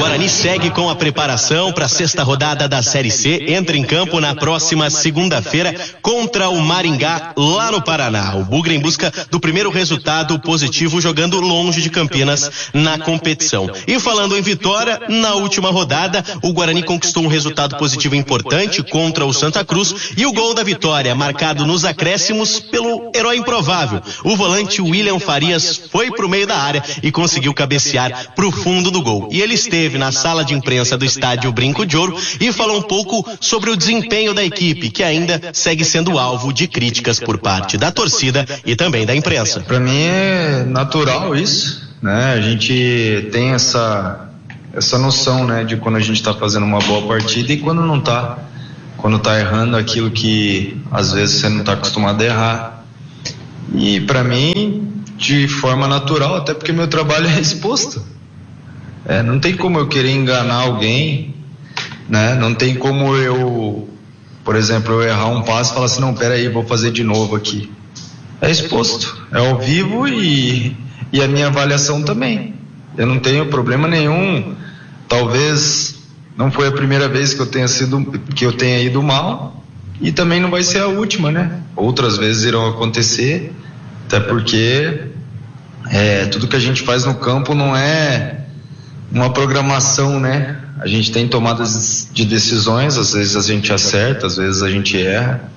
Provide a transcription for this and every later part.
Guarani segue com a preparação para a sexta rodada da Série C. Entra em campo na próxima segunda-feira contra o Maringá, lá no Paraná. O Bugre em busca do primeiro resultado positivo, jogando longe de Campinas na competição. E falando em vitória, na última rodada, o Guarani conquistou um resultado positivo importante contra o Santa Cruz e o gol da vitória, marcado nos acréscimos pelo herói improvável. O volante William Farias foi pro meio da área e conseguiu cabecear pro fundo do gol. E ele esteve na sala de imprensa do estádio Brinco de Ouro e falou um pouco sobre o desempenho da equipe, que ainda segue sendo alvo de críticas por parte da torcida e também da imprensa. Para mim é natural isso, né? A gente tem essa noção, né, de quando a gente está fazendo uma boa partida e quando não está, quando está errando aquilo que às vezes você não está acostumado a errar. E para mim, de forma natural, até porque meu trabalho é exposto. Não tem como eu querer enganar alguém, né? Não tem como eu, por exemplo, eu errar um passe e falar assim, não, peraí, vou fazer de novo aqui. É exposto, é ao vivo e a minha avaliação também. Eu não tenho problema nenhum. Talvez não foi a primeira vez que eu tenha ido mal e também não vai ser a última, né? Outras vezes irão acontecer, até porque tudo que a gente faz no campo não é uma programação, né? A gente tem tomadas de decisões, às vezes a gente acerta, às vezes a gente erra.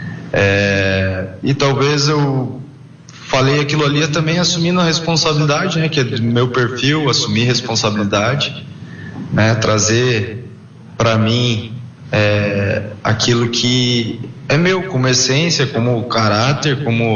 E talvez eu falei aquilo ali também assumindo a responsabilidade, né? Que é do meu perfil, assumir responsabilidade, né? Trazer para mim aquilo que é meu, como essência, como caráter,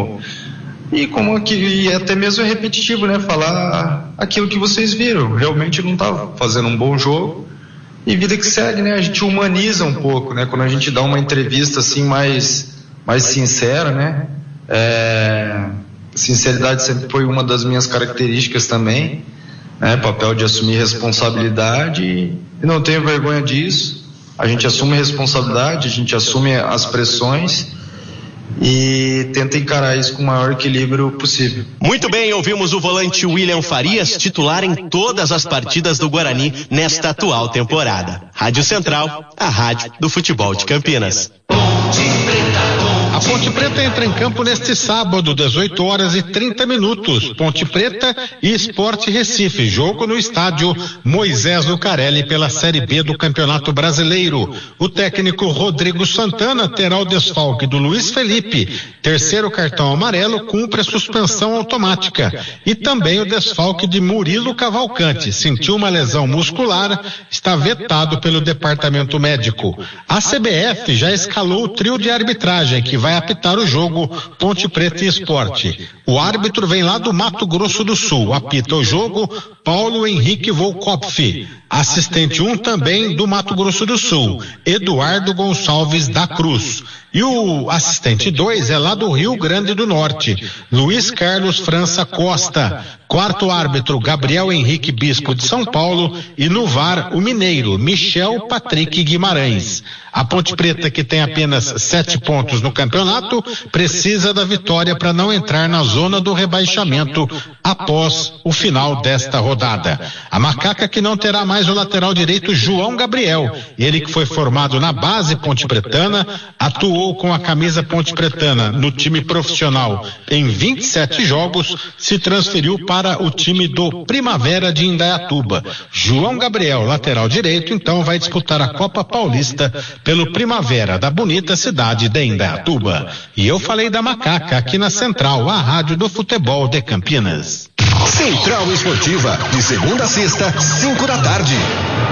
e até mesmo é repetitivo, né? Falar aquilo que vocês viram. Realmente não estava fazendo um bom jogo e vida que segue, né? A gente humaniza um pouco, né? Quando a gente dá uma entrevista assim mais sincera, né? Sinceridade sempre foi uma das minhas características também, né? Papel de assumir responsabilidade e não tenho vergonha disso. A gente assume responsabilidade, a gente assume as pressões e tenta encarar isso com o maior equilíbrio possível. Muito bem, ouvimos o volante William Farias, titular em todas as partidas do Guarani nesta atual temporada. Rádio Central, a rádio do futebol de Campinas. A Ponte Preta entra em campo neste sábado, 18h30. Ponte Preta e Sport Recife, jogo no estádio Moisés Lucarelli pela Série B do Campeonato Brasileiro. O técnico Rodrigo Santana terá o desfalque do Luiz Felipe, terceiro cartão amarelo, cumpre a suspensão automática. E também o desfalque de Murilo Cavalcante, sentiu uma lesão muscular, está vetado pelo departamento médico. A CBF já escalou o trio de arbitragem que vai apitar o jogo Ponte Preta e Sport. O árbitro vem lá do Mato Grosso do Sul, apita o jogo Paulo Henrique Volkopf. Assistente 1 também do Mato Grosso do Sul, Eduardo Gonçalves da Cruz. E o assistente 2 é lá do Rio Grande do Norte, Luiz Carlos França Costa. Quarto árbitro, Gabriel Henrique Bispo de São Paulo. E no VAR, o mineiro, Michel Patrick Guimarães. A Ponte Preta, que tem apenas 7 pontos no campeonato, precisa da vitória para não entrar na zona do rebaixamento após o final desta rodada. A Macaca que não terá mais o lateral direito João Gabriel, ele que foi formado na base ponte pretana, atuou com a camisa ponte pretana no time profissional em 27 jogos, se transferiu para o time do Primavera de Indaiatuba. João Gabriel, lateral direito, então vai disputar a Copa Paulista pelo Primavera da bonita cidade de Indaiatuba. E eu falei da Macaca aqui na Central, a rádio do futebol de Campinas. Central Esportiva, de segunda a sexta, 5 da tarde.